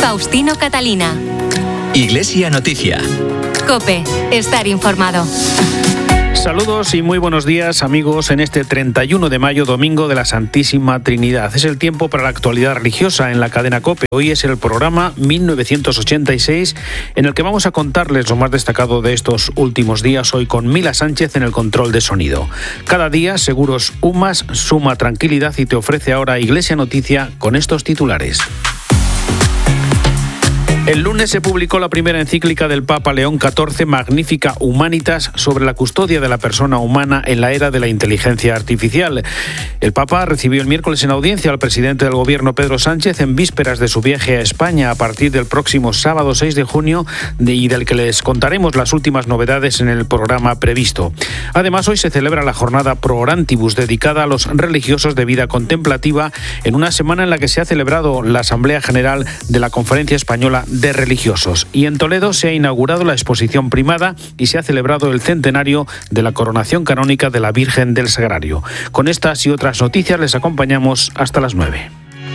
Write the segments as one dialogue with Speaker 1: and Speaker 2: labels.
Speaker 1: Faustino Catalina.
Speaker 2: Iglesia Noticia.
Speaker 1: COPE. Estar informado.
Speaker 3: Saludos y muy buenos días, amigos, en este 31 de mayo, domingo de la Santísima Trinidad. Es el tiempo para la actualidad religiosa en la cadena COPE. Hoy es el programa 1986, en el que vamos a contarles lo más destacado de estos últimos días, hoy con Mila Sánchez en el control de sonido. Cada día, Seguros UMAS suma tranquilidad y te ofrece ahora Iglesia Noticia con estos titulares. El lunes se publicó la primera encíclica del Papa León XIV, Magnificat Humanitas, sobre la custodia de la persona humana en la era de la inteligencia artificial. El Papa recibió el miércoles en audiencia al presidente del Gobierno, Pedro Sánchez, en vísperas de su viaje a España a partir del próximo sábado 6 de junio y del que les contaremos las últimas novedades en el programa previsto. Además, hoy se celebra la jornada Pro Orantibus, dedicada a los religiosos de vida contemplativa, en una semana en la que se ha celebrado la Asamblea General de la Conferencia Española de Religiosos. Y en Toledo se ha inaugurado la exposición primada y se ha celebrado el centenario de la coronación canónica de la Virgen del Sagrario. Con estas y otras noticias les acompañamos hasta las 9.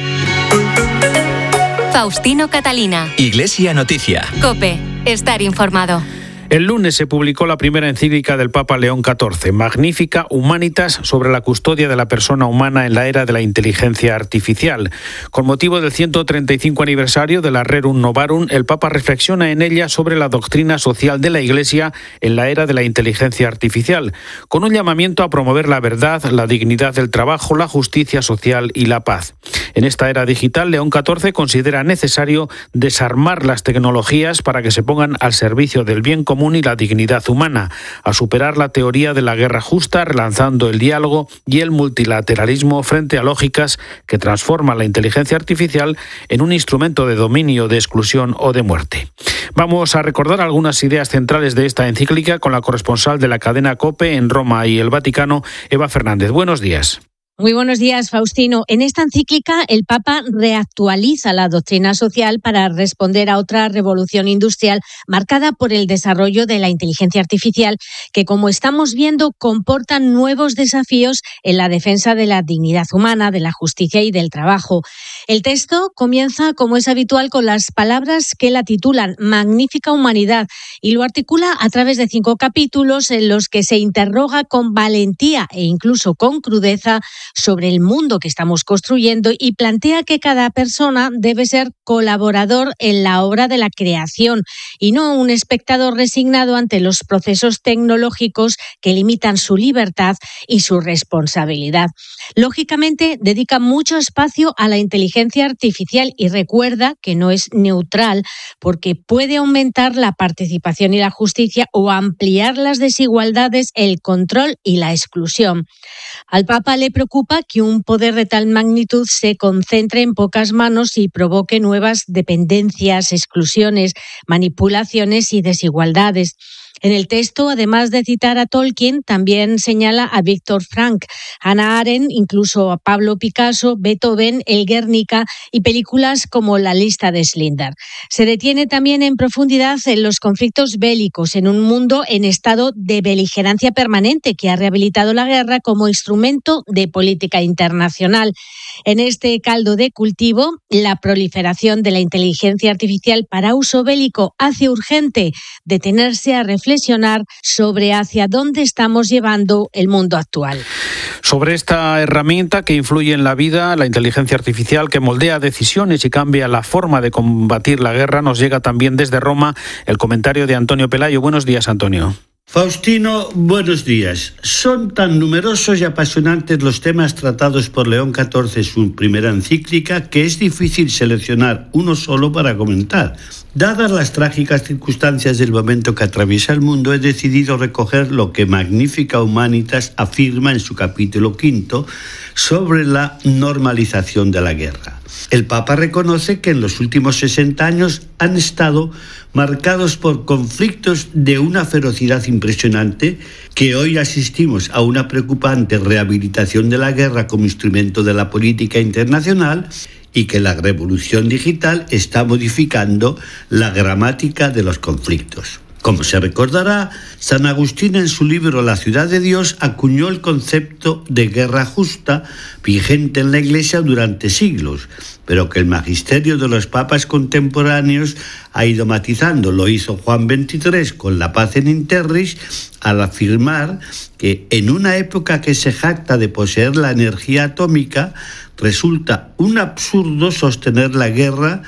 Speaker 1: Faustino Catalina.
Speaker 2: Iglesia Noticia.
Speaker 1: COPE. Estar informado.
Speaker 3: El lunes se publicó la primera encíclica del Papa León XIV, Magnificat Humanitas, sobre la custodia de la persona humana en la era de la inteligencia artificial. Con motivo del 135 aniversario de la Rerum Novarum, el Papa reflexiona en ella sobre la doctrina social de la Iglesia en la era de la inteligencia artificial, con un llamamiento a promover la verdad, la dignidad del trabajo, la justicia social y la paz. En esta era digital, León XIV considera necesario desarmar las tecnologías para que se pongan al servicio del bien común y la dignidad humana, a superar la teoría de la guerra justa, relanzando el diálogo y el multilateralismo frente a lógicas que transforman la inteligencia artificial en un instrumento de dominio, de exclusión o de muerte. Vamos a recordar algunas ideas centrales de esta encíclica con la corresponsal de la cadena COPE en Roma y el Vaticano, Eva Fernández. Buenos días.
Speaker 4: Muy buenos días, Faustino. En esta encíclica, el Papa reactualiza la doctrina social para responder a otra revolución industrial marcada por el desarrollo de la inteligencia artificial, que, como estamos viendo, comporta nuevos desafíos en la defensa de la dignidad humana, de la justicia y del trabajo. El texto comienza, como es habitual, con las palabras que la titulan Magnífica Humanidad y lo articula a través de 5 capítulos en los que se interroga con valentía e incluso con crudeza sobre el mundo que estamos construyendo y plantea que cada persona debe ser colaborador en la obra de la creación y no un espectador resignado ante los procesos tecnológicos que limitan su libertad y su responsabilidad. Lógicamente, dedica mucho espacio a la inteligencia artificial y recuerda que no es neutral porque puede aumentar la participación y la justicia o ampliar las desigualdades, el control y la exclusión. Al Papa le preocupa que un poder de tal magnitud se concentre en pocas manos y provoque nuevas dependencias, exclusiones, manipulaciones y desigualdades. En el texto, además de citar a Tolkien, también señala a Viktor Frankl, Hannah Arendt, incluso a Pablo Picasso, Beethoven, el Guernica y películas como La lista de Schindler. Se detiene también en profundidad en los conflictos bélicos en un mundo en estado de beligerancia permanente que ha rehabilitado la guerra como instrumento de política internacional. En este caldo de cultivo, la proliferación de la inteligencia artificial para uso bélico hace urgente detenerse a reflexionar sobre hacia dónde estamos llevando el mundo actual.
Speaker 3: Sobre esta herramienta que influye en la vida, la inteligencia artificial que moldea decisiones y cambia la forma de combatir la guerra, nos llega también desde Roma el comentario de Antonio Pelayo. Buenos días, Antonio.
Speaker 5: Faustino, buenos días. Son tan numerosos y apasionantes los temas tratados por León XIV en su primera encíclica que es difícil seleccionar uno solo para comentar. Dadas las trágicas circunstancias del momento que atraviesa el mundo, he decidido recoger lo que Magnificat Humanitas afirma en su capítulo 5 sobre la normalización de la guerra. El Papa reconoce que en los últimos 60 años han estado marcados por conflictos de una ferocidad impresionante, que hoy asistimos a una preocupante rehabilitación de la guerra como instrumento de la política internacional y que la revolución digital está modificando la gramática de los conflictos. Como se recordará, San Agustín en su libro La ciudad de Dios acuñó el concepto de guerra justa, vigente en la Iglesia durante siglos, pero que el magisterio de los papas contemporáneos ha ido matizando. Lo hizo Juan XXIII con la Pacem in Terris al afirmar que en una época que se jacta de poseer la energía atómica, resulta un absurdo sostener la guerra